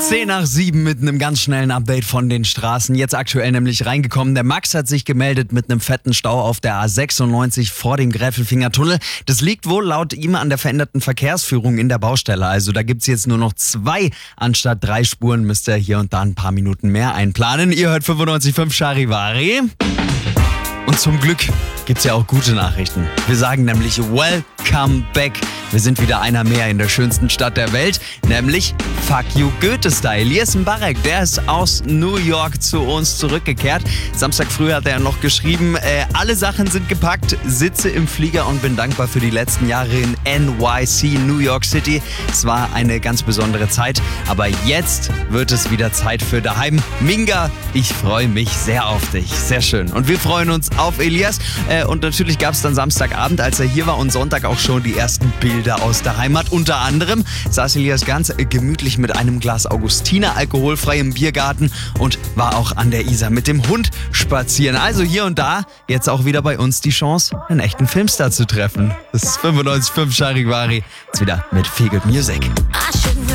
10 nach 7 mit einem ganz schnellen Update von den Straßen. Jetzt aktuell nämlich reingekommen. Der Max hat sich gemeldet mit einem fetten Stau auf der A96 vor dem Gräfelfingertunnel. Das liegt wohl laut ihm an der veränderten Verkehrsführung in der Baustelle. Also da gibt's jetzt nur noch 2 anstatt 3 Spuren. Müsst ihr hier und da ein paar Minuten mehr einplanen. Ihr hört 95.5 Charivari. Und zum Glück gibt's ja auch gute Nachrichten. Wir sagen nämlich Welcome back. Wir sind wieder einer mehr in der schönsten Stadt der Welt, nämlich Fuck You Goethe-Style. Hier ist Mbarek, der ist aus New York zu uns zurückgekehrt. Samstag früh hat er noch geschrieben, alle Sachen sind gepackt, sitze im Flieger und bin dankbar für die letzten Jahre in NYC, New York City. Es war eine ganz besondere Zeit, aber jetzt wird es wieder Zeit für daheim. Minga, ich freue mich sehr auf dich. Sehr schön. Und wir freuen uns auf Elias. Und natürlich gab es dann Samstagabend, als er hier war, und Sonntag auch schon die ersten Bilder aus der Heimat. Unter anderem saß Elias ganz gemütlich mit einem Glas Augustiner alkoholfrei im Biergarten und war auch an der Isar mit dem Hund spazieren. Also hier und da jetzt auch wieder bei uns die Chance, einen echten Filmstar zu treffen. Das ist 95.5 Charivari. Jetzt wieder mit Feel Good Music.